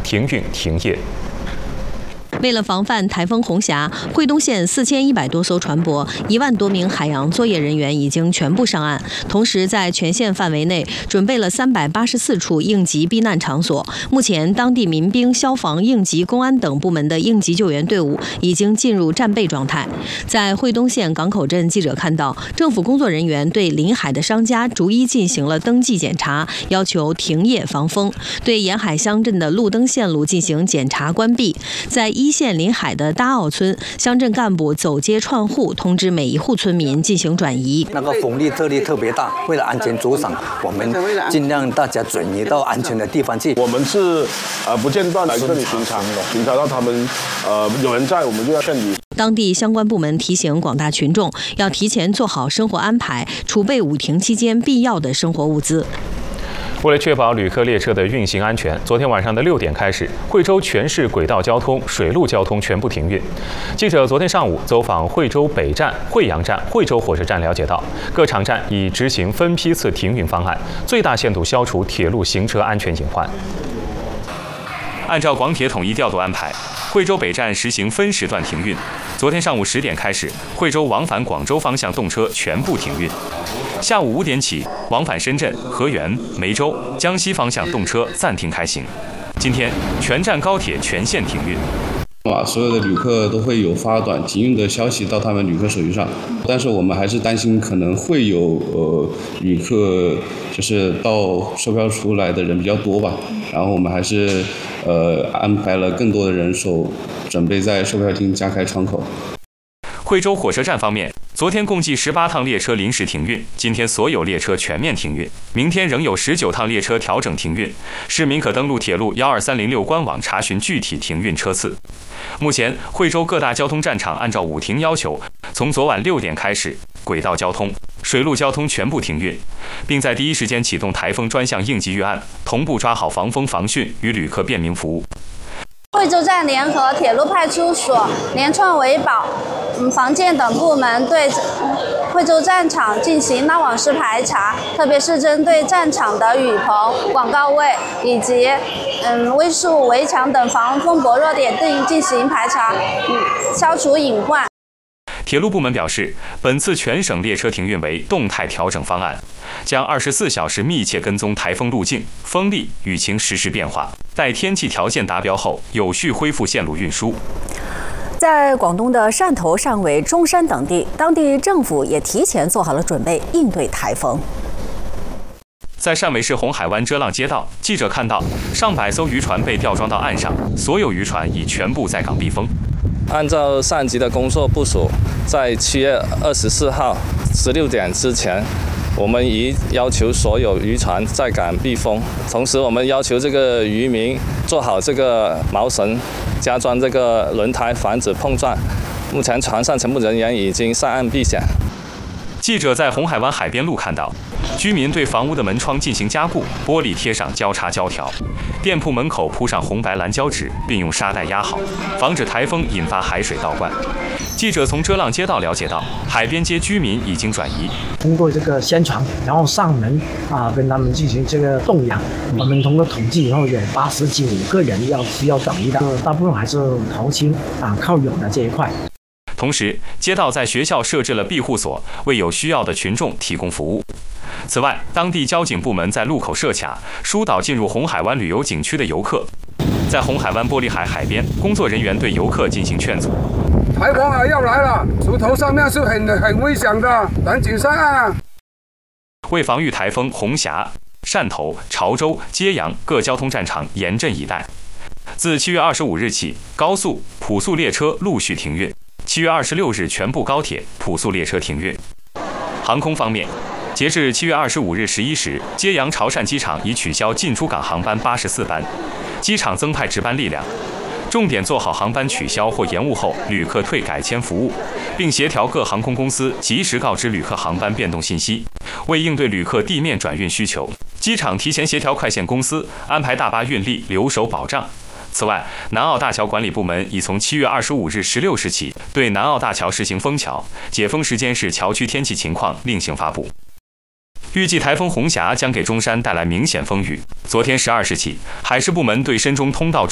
停运停业。 为了防范台风红霞，惠东县4100多艘船舶、1万多名海洋作业人员已经全部上岸。同时，在全县范围内准备了384处应急避难场所。目前，当地民兵、消防、应急、公安等部门的应急救援队伍已经进入战备状态。在惠东县港口镇，记者看到，政府工作人员对临海的商家逐一进行了登记检查，要求停业防风；对沿海乡镇的路灯线路进行检查关闭。在一线临海的大澳村，乡镇干部走街串户，通知每一户村民进行转移。 那个风力特例特别大，为了安全着想，我们尽量大家转移到安全的地方去。 我们是不间断来这里巡查的，巡查到他们有人在，我们就要劝离。 当地相关部门提醒广大群众要提前做好生活安排，储备5停期间必要的生活物资。 为了确保旅客列车的运行安全，昨天晚上的6点开始，惠州全市轨道交通、水陆交通全部停运。记者昨天上午走访惠州北站、惠阳站、惠州火车站，了解到，各场站已执行分批次停运方案，最大限度消除铁路行车安全隐患。按照广铁统一调度安排，惠州北站实行分时段停运。昨天上午10点开始，惠州往返广州方向动车全部停运。下午5点起，往返深圳、河源、梅州、江西方向动车暂停开行。今天，全站高铁全线停运。 所有的旅客都会有发短停运的消息到他们旅客手机上，但是我们还是担心可能会有旅客就是到售票处来的人比较多吧，然后我们还是安排了更多的人手，准备在售票厅加开窗口。 惠州火车站方面，昨天共计18趟列车临时停运，今天所有列车全面停运，明天仍有19趟列车调整停运。市民可登录铁路12306官网查询具体停运车次。目前，惠州各大交通站场按照5停要求，从昨晚6点开始，轨道交通、水陆交通全部停运，并在第一时间启动台风专项应急预案，同步抓好防风防汛与旅客便民服务。 惠州站联合铁路派出所、联创维保、防建等部门对惠州站场进行拉网式排查，特别是针对站场的雨棚、广告位以及微树、围墙等防风薄弱点进行排查，消除隐患。 铁路部门表示，本次全省列车停运为动态调整方案，将24小时密切跟踪台风路径、风力、雨情实时变化，待天气条件达标后，有序恢复线路运输。 在广东的汕头、汕尾、中山等地，当地政府也提前做好了准备，应对台风。 在汕尾市红海湾遮浪街道，记者看到上百艘渔船被吊装到岸上，所有渔船已全部在港避风。 按照上级的工作部署，在7月24号16点之前，我们已要求所有渔船在港避风。同时，我们要求这个渔民做好这个锚绳，加装这个轮胎，防止碰撞。目前船上全部人员已经上岸避险。 记者在红海湾海边路看到，居民对房屋的门窗进行加固，玻璃贴上交叉胶条，店铺门口铺上红白蓝胶纸，并用沙袋压好，防止台风引发海水倒灌。记者从遮浪街道了解到，海边街居民已经转移。 通过这个宣传，然后上门跟他们进行这个动员。我们通过统计以后，有89个人需要转移的，大部分还是淘青靠泳的这一块。 同时，街道在学校设置了庇护所，为有需要的群众提供服务。此外，当地交警部门在路口设卡，疏导进入红海湾旅游景区的游客。在红海湾玻璃海海边，工作人员对游客进行劝阻。 台风要来了，石头上面是很危险的，赶紧上岸啊！ 为防御台风红霞，汕头、潮州、揭阳各交通站场严阵以待。自7月25日起，高速、普速列车陆续停运。7月26日，全部高铁、普速列车停运。航空方面，截至7月25日11时，揭阳潮汕机场已取消进出港航班84班，机场增派值班力量，重点做好航班取消或延误后旅客退改签服务，并协调各航空公司及时告知旅客航班变动信息。为应对旅客地面转运需求，机场提前协调快线公司安排大巴运力留守保障。此外，南澳大桥管理部门已从7月25日16时起对南澳大桥实行封桥，解封时间是桥区天气情况另行发布。预计台风红霞将给中山带来明显风雨。昨天12时起，海事部门对深中通道